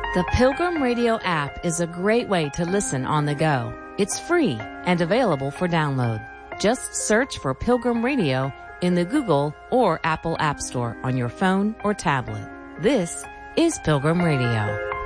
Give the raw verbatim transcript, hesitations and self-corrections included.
The Pilgrim Radio app is a great way to listen on the go. It's free and available for download. Just search for Pilgrim Radio in the Google or Apple App Store on your phone or tablet. This is Pilgrim Radio.